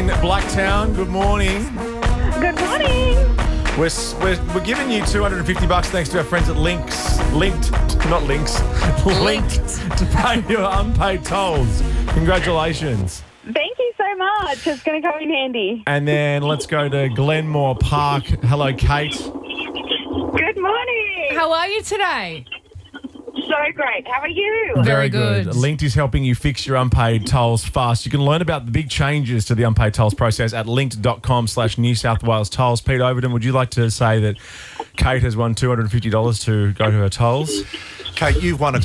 in Blacktown. Good morning. Good morning. We're giving you $250 thanks to our friends at Linked to pay your unpaid tolls. Congratulations. Thank you so much. It's going to come in handy. And then let's go to Glenmore Park. Hello, Kate. Good morning. How are you today? So great. How are you? Very good. Linked is helping you fix your unpaid tolls fast. You can learn about the big changes to the unpaid tolls process at linked.com/New South Wales tolls. Pete Overton, would you like to say that Kate has won $250 to go to her tolls? Kate, you've won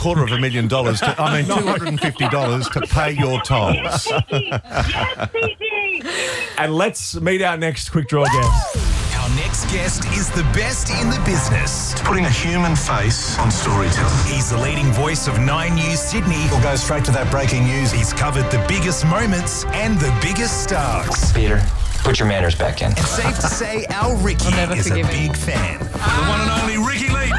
$250 to pay your tolls. Yes, Fiji. And let's meet our next quick draw guest. Our next guest is the best in the business. Putting a human face on storytelling. He's the leading voice of 9 News Sydney. We'll go straight to that breaking news. He's covered the biggest moments and the biggest stars. Peter, put your manners back in. And safe to say, our Ricky never is a forgive him. big fan. The one and only Ricky Lee.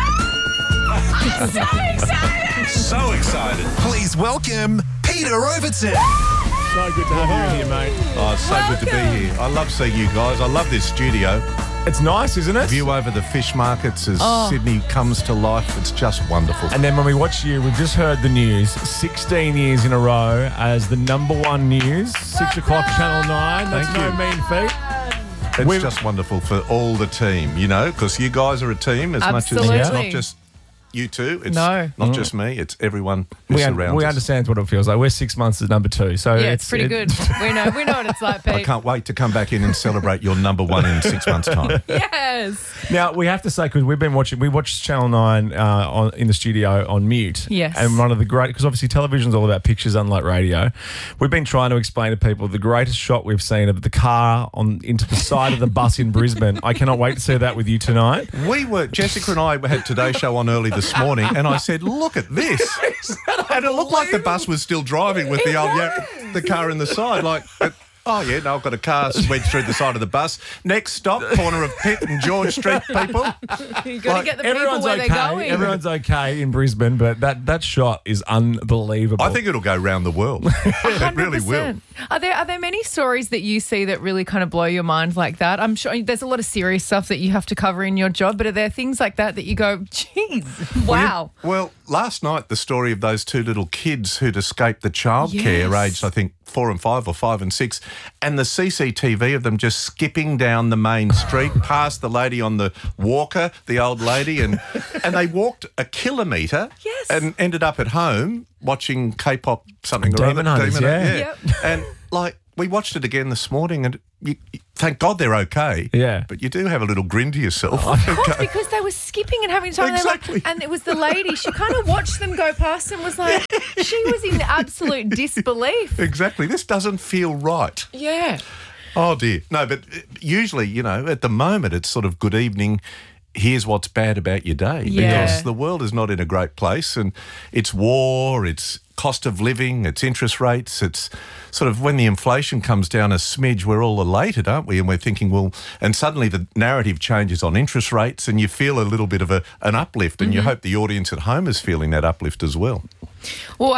So excited! So excited. Please welcome Peter Overton. So good to have you in here, mate. Oh, it's so good to be here. I love seeing you guys. I love this studio. It's nice, isn't it? View over the fish markets as Sydney comes to life. It's just wonderful. And then when we watch you, we've just heard the news, 16 years in a row as the number one news, 6 o'clock, Channel 9. That's Thank no you. mean feat. It's just wonderful for all the team, you know, because you guys are a team as much as it's Absolutely. not just you two. It's No. not just me. It's everyone who We surrounds us. understand what it feels like. We're 6 months as number 2. So Yeah, it's pretty good. We know what it's like, I Pete. can't wait to come back in and celebrate your number one in 6 months' time. Yes. Now, we have to say, because we watched Channel 9 in the studio on mute. Yes. And one of the great, because obviously television's all about pictures, unlike radio. We've been trying to explain to people the greatest shot we've seen of the car into the side of the bus in Brisbane. I cannot wait to see that with you tonight. Jessica and I had Today Show on early this morning, and I said, look at this. And it looked like the bus was still driving with the car in the side. Like, oh, yeah, no, I've got a car wedged through the side of the bus. Next stop, corner of Pitt and George Street, people. You've got to get the people Everyone's where okay. they're going. Everyone's okay in Brisbane, but that shot is unbelievable. I think it'll go round the world. It really will. 100%. Are there many stories that you see that really kind of blow your mind like that? I'm sure there's a lot of serious stuff that you have to cover in your job, but are there things like that you go, geez, wow. Well, last night, the story of those two little kids who'd escaped the childcare Yes. aged, I think, 4 and 5 or 5 and 6, and the CCTV of them just skipping down the main street past the lady on the walker, the old lady, and they walked a kilometre Yes. and ended up at home watching K-pop something or Demon other. Hunters, yeah. Yep. And, like, we watched it again this morning, and thank God they're okay. Yeah. But you do have a little grin to yourself. Of course, because they were skipping and having time. Exactly. And it was the lady. She kind of watched them go past and was like, she was in absolute disbelief. Exactly. This doesn't feel right. Yeah. Oh, dear. No, but usually, you know, at the moment, it's sort of good evening. Here's what's bad about your day. Yeah. Because the world is not in a great place, and it's war, it's cost of living, it's interest rates, it's sort of when the inflation comes down a smidge, we're all elated, aren't we? And we're thinking, well, and suddenly the narrative changes on interest rates and you feel a little bit of an uplift, and you hope the audience at home is feeling that uplift as well. Well,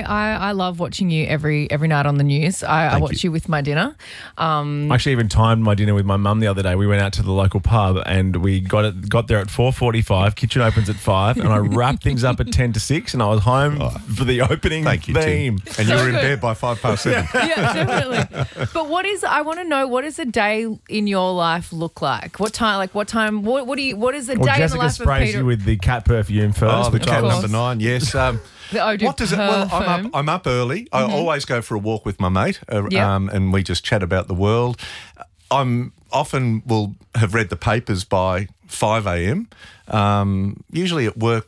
I love watching you every night on the news. I watch you with my dinner. I actually even timed my dinner with my mum the other day. We went out to the local pub and we got there at 4:45. Kitchen opens at 5, and I wrapped things up at 10 to 6, and I was home for the opening Thank you, theme. Tim. And you were in bed by 7:05. Yeah, definitely. But I want to know, what does a day in your life look like? What time? What is a Well, day in the Jessica life of sprays Peter? you with the cat perfume first. Oh, the which I cat was- number 9, yes. The eau de What does it? Well, parfum. I'm up early. I always go for a walk with my mate, Yeah. and we just chat about the world. I'm often will have read the papers by 5 a.m. Usually at work,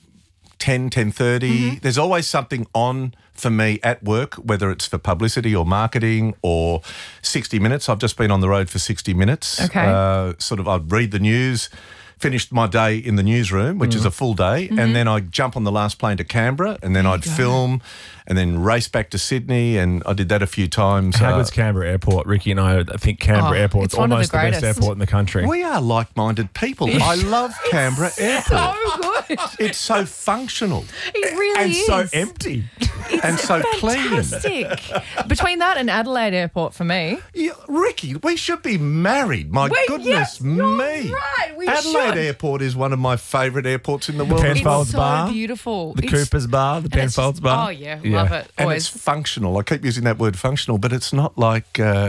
10:30. There's always something on for me at work, whether it's for publicity or marketing or 60 Minutes. I've just been on the road for 60 Minutes. Okay. I'd read the news. Finished my day in the newsroom, which is a full day, and then I'd jump on the last plane to Canberra, and then I'd film, and then race back to Sydney, and I did that a few times. How good's Canberra Airport? Ricky and I think Canberra Airport's it's one of almost the the best greatest. airport in the country. We are like-minded people. I love Canberra Airport. So good. It's so functional. It really And is. so empty. and so clean. Fantastic. Between that and Adelaide Airport for me. Yeah, Ricky, we should be married. My goodness me. right, we Adelaide should. Airport is one of my favourite airports in the world. Penfolds It's so Bar, beautiful. the It's- Cooper's Bar, the and it's Penfolds just- Bar. Oh, yeah, love it. And Always. it's functional. I keep using that word functional, but it's not like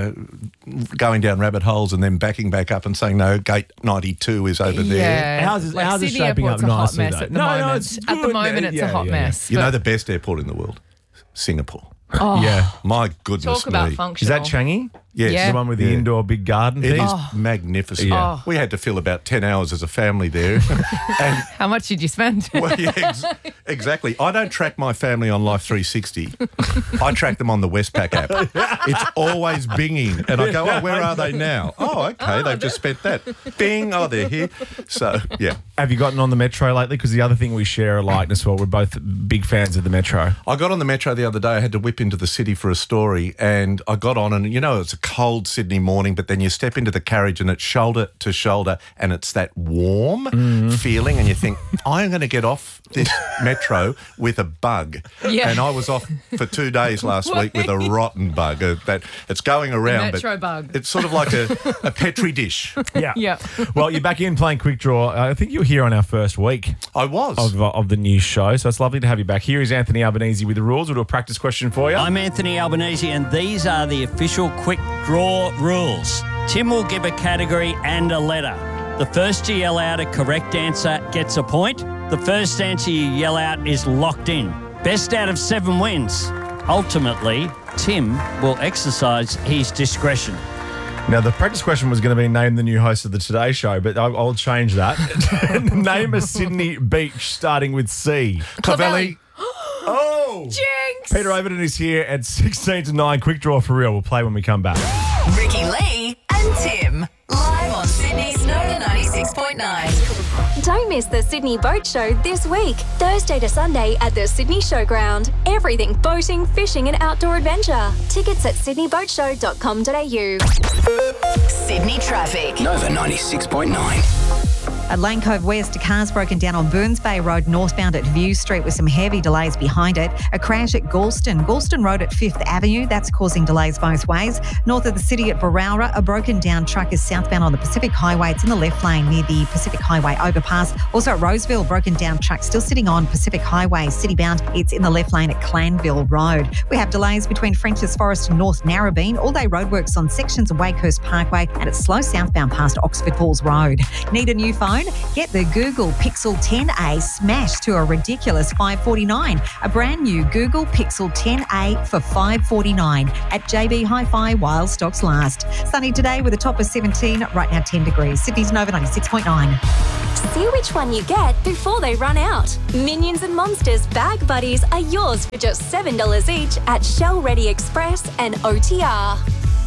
going down rabbit holes and then backing back up and saying, no, gate 92 is over there. Yeah. Ours is Sydney shaping up Airport's a hot nicely, mess though. at the No, moment. it's At the good. moment, it's Yeah, a hot yeah, mess. You know but- the best airport in the world? Singapore. Yeah. My goodness Talk about me. functional. Is that Changi? Yes. Yeah. The one with the indoor big garden It thing? is magnificent. Yeah. We had to fill about 10 hours as a family there. and How much did you spend? well, yeah, exactly. I don't track my family on Life 360. I track them on the Westpac app. It's always binging. And I go, oh, where are they now? Oh, okay, they've just spent that. Bing, oh, they're here. So, yeah. Have you gotten on the Metro lately? Because the other thing we share a likeness for, we're both big fans of the Metro. I got on the Metro the other day. I had to whip into the city for a story, and I got on, and you know, it's a cold Sydney morning, but then you step into the carriage and it's shoulder to shoulder, and it's that warm feeling, and you think, I'm going to get off this Metro with a bug. Yeah. And I was off for 2 days last week with a rotten bug. That it's going around. Metro but bug. It's sort of like a Petri dish. Yeah. Yeah. Well, you're back in playing Quick Draw. I think you were here on our first week I was. of the new show, so it's lovely to have you back. Here is Anthony Albanese with the rules. We'll do a practice question for you. I'm Anthony Albanese, and these are the official Quick Draw rules. Tim will give a category and a letter. The first to yell out a correct answer gets a point. The first answer you yell out is locked in. Best out of 7 wins. Ultimately, Tim will exercise his discretion. Now, the practice question was going to be name the new host of the Today Show, but I'll change that. Name a Sydney beach starting with C. Clovelly. Oh! Jinx! Peter Overton is here at 16 to 9. Quick Draw for real. We'll play when we come back. Ricky Lee and Tim. Live on Sydney's Nova 96.9. Don't miss the Sydney Boat Show this week, Thursday to Sunday at the Sydney Showground. Everything boating, fishing and outdoor adventure. Tickets at sydneyboatshow.com.au. Sydney traffic. Nova 96.9. At Lane Cove West, a car's broken down on Burns Bay Road northbound at View Street with some heavy delays behind it. A crash at Galston Road at 5th Avenue. That's causing delays both ways. North of the city at Barowra, a broken down truck is southbound on the Pacific Highway. It's in the left lane near the Pacific Highway overpass. Also at Roseville, broken down truck still sitting on Pacific Highway. Citybound, it's in the left lane at Clanville Road. We have delays between French's Forest and North Narrabeen. All-day roadworks on sections of Wakehurst Parkway, and it's slow southbound past Oxford Falls Road. Need a new phone? Get the Google Pixel 10a smashed to a ridiculous $549. A brand new Google Pixel 10a for $549 at JB Hi-Fi while stocks last. Sunny today with a top of 17, right now 10 degrees. Sydney's Nova 96.9. See which one you get before they run out. Minions and Monsters Bag Buddies are yours for just $7 each at Shell Ready Express and OTR.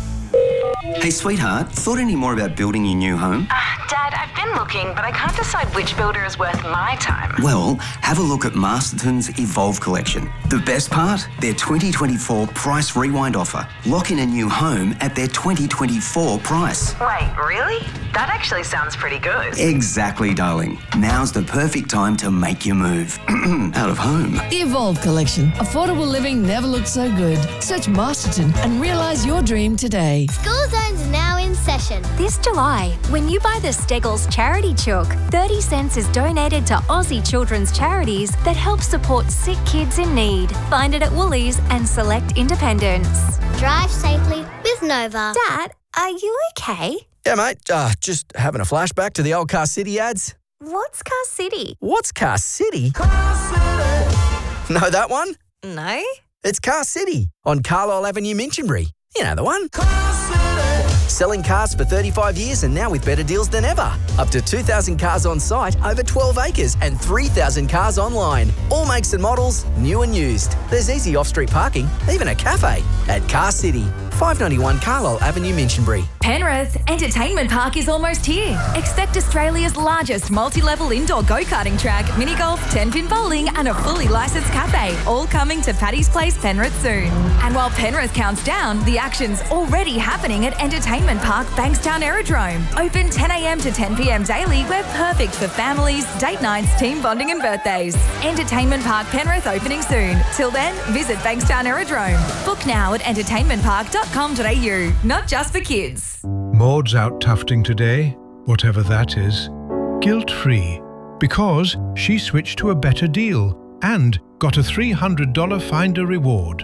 Hey, sweetheart, thought any more about building your new home? Dad, I've been looking, but I can't decide which builder is worth my time. Well, have a look at Masterton's Evolve collection. The best part? Their 2024 price rewind offer. Lock in a new home at their 2024 price. Wait, really? That actually sounds pretty good. Exactly, darling. Now's the perfect time to make your move. Out of home. The Evolve collection. Affordable living never looked so good. Search Masterton and realise your dream today. School Zone's now in session. This July, when you buy the Steggles Charity Chook, 30 cents is donated to Aussie children's charities that help support sick kids in need. Find it at Woolies and select independents. Drive safely with Nova. Dad, are you okay? Yeah, mate. Just having a flashback to the old Car City ads. What's Car City? What's Car City? Car City. Know that one? No. It's Car City on Carlisle Avenue, Minchinbury. You know the one. Car City. Selling cars for 35 years and now with better deals than ever. Up to 2,000 cars on site, over 12 acres and 3,000 cars online. All makes and models, new and used. There's easy off-street parking, even a cafe. At Car City, 591 Carlisle Avenue, Minchinbury. Penrith Entertainment Park is almost here. Expect Australia's largest multi-level indoor go-karting track, mini golf, 10-pin bowling and a fully licensed cafe, all coming to Paddy's Place, Penrith soon. And while Penrith counts down, the action's already happening at Entertainment Park Bankstown Aerodrome. Open 10 a.m. to 10 p.m. daily. We're perfect for families, date nights, team bonding and birthdays. Entertainment Park Penrith opening soon. Till then, visit Bankstown Aerodrome. Book now at entertainmentpark.com.au. Not just for kids. Maud's out tufting today, whatever that is, guilt-free, because she switched to a better deal and got a $300 Finder reward.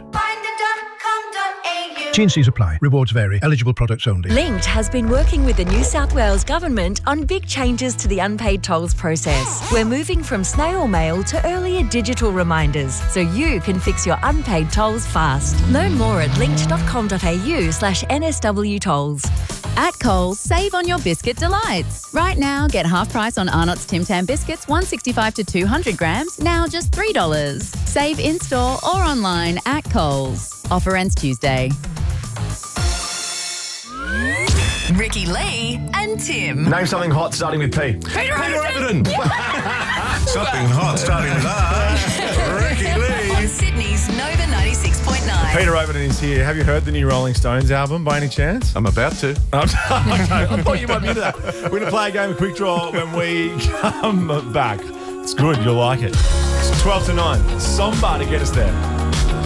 T&Cs apply. Rewards vary. Eligible products only. Linked has been working with the New South Wales Government on big changes to the unpaid tolls process. We're moving from snail mail to earlier digital reminders so you can fix your unpaid tolls fast. Learn more at linked.com.au/NSW tolls. At Coles, save on your biscuit delights. Right now, get half price on Arnott's Tim Tam biscuits, 165 to 200 grams, now just $3. Save in-store or online at Coles. Offer ends Tuesday. Ricky Lee and Tim. Name something hot starting with P. Peter Overton. Something hot starting with R. Ricky Lee. On Sydney's Nova 96.9. Peter Overton is here. Have you heard the new Rolling Stones album by any chance? I'm about to. I thought you might be into that. We're going to play a game of Quick Draw when we come back. It's good. You'll like it. It's 12 to 9. Somebody get us there.